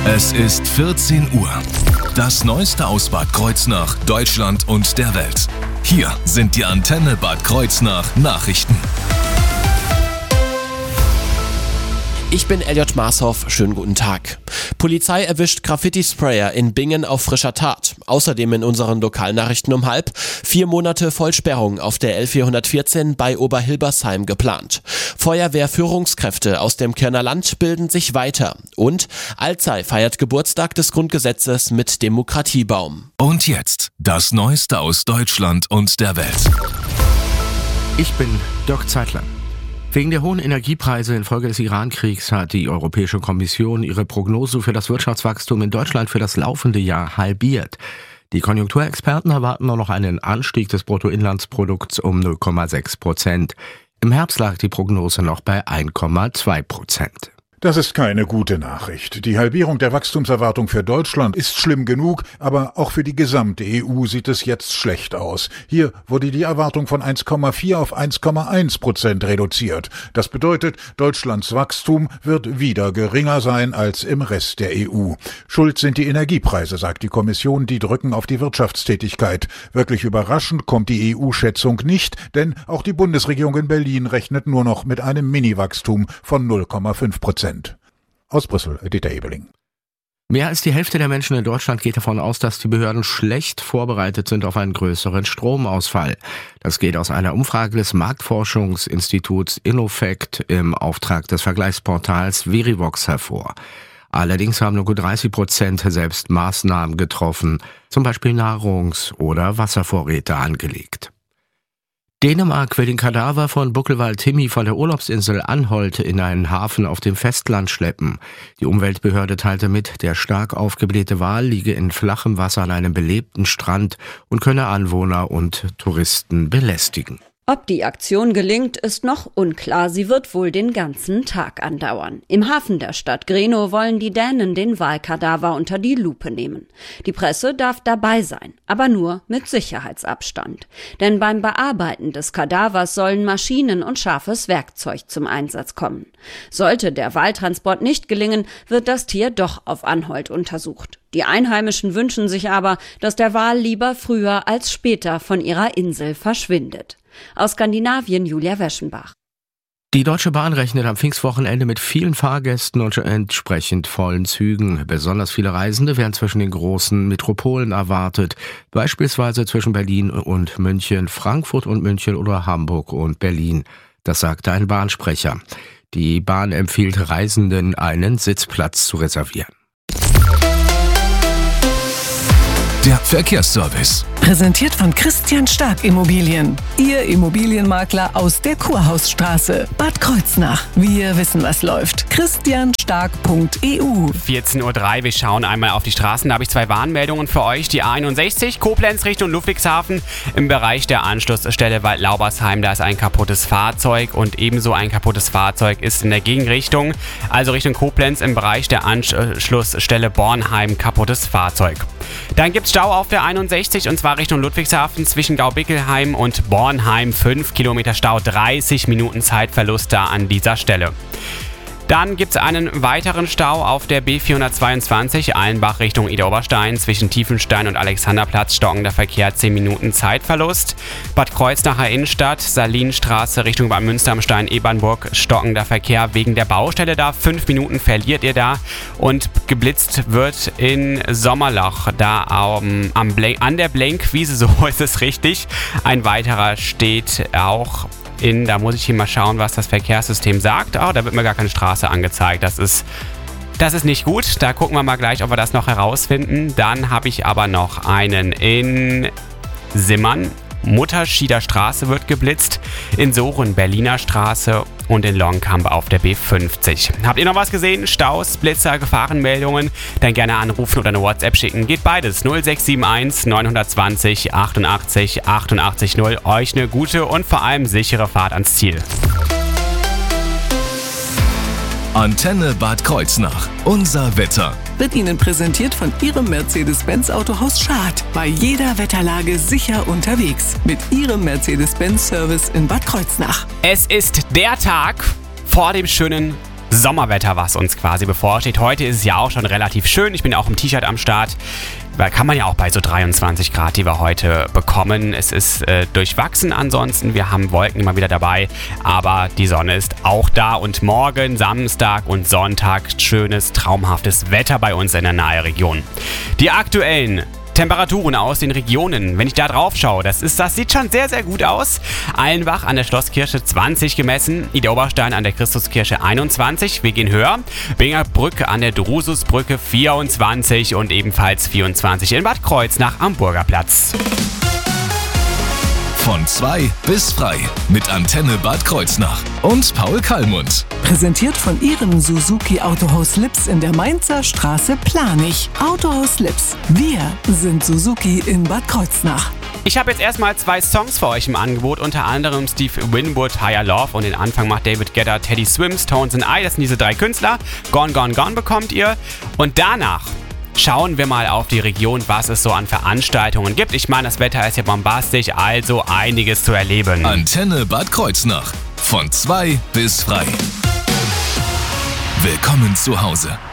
Es ist 14 Uhr. Das Neueste aus Bad Kreuznach, Deutschland und der Welt. Hier sind die Antenne Bad Kreuznach Nachrichten. Ich bin Elliot Marshoff, schönen guten Tag. Polizei erwischt Graffiti-Sprayer in Bingen auf frischer Tat. Außerdem in unseren Lokalnachrichten um 12:30 4 Monate Vollsperrung auf der L414 bei Oberhilbersheim geplant. Feuerwehrführungskräfte aus dem Kärntner Land bilden sich weiter. Und Alzey feiert Geburtstag des Grundgesetzes mit Demokratiebaum. Und jetzt das Neueste aus Deutschland und der Welt. Ich bin Dirk Zeitler. Wegen der hohen Energiepreise infolge des Iran-Kriegs hat die Europäische Kommission ihre Prognose für das Wirtschaftswachstum in Deutschland für das laufende Jahr halbiert. Die Konjunkturexperten erwarten nur noch einen Anstieg des Bruttoinlandsprodukts um 0,6%. Im Herbst lag die Prognose noch bei 1,2%. Das ist keine gute Nachricht. Die Halbierung der Wachstumserwartung für Deutschland ist schlimm genug, aber auch für die gesamte EU sieht es jetzt schlecht aus. Hier wurde die Erwartung von 1,4 auf 1,1% reduziert. Das bedeutet, Deutschlands Wachstum wird wieder geringer sein als im Rest der EU. Schuld sind die Energiepreise, sagt die Kommission, die drücken auf die Wirtschaftstätigkeit. Wirklich überraschend kommt die EU-Schätzung nicht, denn auch die Bundesregierung in Berlin rechnet nur noch mit einem Mini-Wachstum von 0,5%. Aus Brüssel, Dieter Ebeling. Mehr als die Hälfte der Menschen in Deutschland geht davon aus, dass die Behörden schlecht vorbereitet sind auf einen größeren Stromausfall. Das geht aus einer Umfrage des Marktforschungsinstituts Innofect im Auftrag des Vergleichsportals Verivox hervor. Allerdings haben nur gut 30% selbst Maßnahmen getroffen, zum Beispiel Nahrungs- oder Wasservorräte angelegt. Dänemark will den Kadaver von Buckelwald Timmy von der Urlaubsinsel Anholt in einen Hafen auf dem Festland schleppen. Die Umweltbehörde teilte mit, der stark aufgeblähte Wal liege in flachem Wasser an einem belebten Strand und könne Anwohner und Touristen belästigen. Ob die Aktion gelingt, ist noch unklar. Sie wird wohl den ganzen Tag andauern. Im Hafen der Stadt Grenå wollen die Dänen den Walkadaver unter die Lupe nehmen. Die Presse darf dabei sein, aber nur mit Sicherheitsabstand. Denn beim Bearbeiten des Kadavers sollen Maschinen und scharfes Werkzeug zum Einsatz kommen. Sollte der Waltransport nicht gelingen, wird das Tier doch auf Anholt untersucht. Die Einheimischen wünschen sich aber, dass der Wal lieber früher als später von ihrer Insel verschwindet. Aus Skandinavien Julia Weschenbach. Die Deutsche Bahn rechnet am Pfingstwochenende mit vielen Fahrgästen und entsprechend vollen Zügen. Besonders viele Reisende werden zwischen den großen Metropolen erwartet, beispielsweise zwischen Berlin und München, Frankfurt und München oder Hamburg und Berlin. Das sagte ein Bahnsprecher. Die Bahn empfiehlt Reisenden, einen Sitzplatz zu reservieren. Der Verkehrsservice. Präsentiert von Christian Stark Immobilien. Ihr Immobilienmakler aus der Kurhausstraße. Bad Kreuznach. Wir wissen, was läuft. christianstark.eu. 14:03 Uhr. Wir schauen einmal auf die Straßen. Da habe ich 2 Warnmeldungen für euch. Die A61 Koblenz Richtung Ludwigshafen. Im Bereich der Anschlussstelle Waldlaubersheim. Da ist ein kaputtes Fahrzeug und ebenso ein kaputtes Fahrzeug ist in der Gegenrichtung. Also Richtung Koblenz im Bereich der Anschlussstelle Bornheim kaputtes Fahrzeug. Dann gibt es Stau auf der 61 und zwar Richtung Ludwigshafen zwischen Gaubickelheim und Bornheim. 5 Kilometer Stau, 30 Minuten Zeitverlust da an dieser Stelle. Dann gibt es einen weiteren Stau auf der B422 Allenbach Richtung Idar-Oberstein. Zwischen Tiefenstein und Alexanderplatz stockender Verkehr, 10 Minuten Zeitverlust. Bad Kreuznacher Innenstadt, Salinstraße Richtung Bad Münster am Stein, Ebernburg, stockender Verkehr wegen der Baustelle da. 5 Minuten verliert ihr da. Und geblitzt wird in Sommerloch, da an der Blenkwiese, so ist es richtig. Ein weiterer steht auch da muss ich hier mal schauen, was das Verkehrssystem sagt. Da wird mir gar keine Straße angezeigt. Das ist nicht gut. Da gucken wir mal gleich, ob wir das noch herausfinden. Dann habe ich aber noch einen in Simmern. Mutterschieder Straße wird geblitzt. In Soren Berliner Straße und in Longkamp auf der B50. Habt ihr noch was gesehen? Staus, Blitzer, Gefahrenmeldungen? Dann gerne anrufen oder eine WhatsApp schicken. Geht beides. 0671 920 88 88 0. Euch eine gute und vor allem sichere Fahrt ans Ziel. Antenne Bad Kreuznach. Unser Wetter. Wird Ihnen präsentiert von Ihrem Mercedes-Benz Autohaus Schad. Bei jeder Wetterlage sicher unterwegs. Mit Ihrem Mercedes-Benz Service in Bad Kreuznach. Es ist der Tag vor dem schönen Sommerwetter, was uns quasi bevorsteht. Heute ist es ja auch schon relativ schön. Ich bin auch im T-Shirt am Start. Da kann man ja auch bei so 23 Grad, die wir heute bekommen. Es ist durchwachsen ansonsten. Wir haben Wolken immer wieder dabei, aber die Sonne ist auch da. Und morgen, Samstag und Sonntag, schönes, traumhaftes Wetter bei uns in der Nahregion. Die aktuellen Temperaturen aus den Regionen, wenn ich da drauf schaue, das sieht schon sehr, sehr gut aus. Allenbach an der Schlosskirche 20 gemessen, Idar-Oberstein an der Christuskirche 21, wir gehen höher. Bingerbrücke an der Drususbrücke 24 und ebenfalls 24 in Bad Kreuznach am Burgerplatz. Von 2 bis frei mit Antenne Bad Kreuznach und Paul Kallmund. Präsentiert von Ihrem Suzuki Autohaus Lips in der Mainzer Straße Planich. Autohaus Lips. Wir sind Suzuki in Bad Kreuznach. Ich habe jetzt erstmal 2 Songs für euch im Angebot, unter anderem Steve Winwood, Higher Love und den Anfang macht David Guetta, Teddy Swims, Tones and I. Das sind diese 3 Künstler. Gone, Gone, Gone bekommt ihr. Und danach schauen wir mal auf die Region, was es so an Veranstaltungen gibt. Ich meine, das Wetter ist ja bombastisch, also einiges zu erleben. Antenne Bad Kreuznach. Von 2 bis frei. Willkommen zu Hause.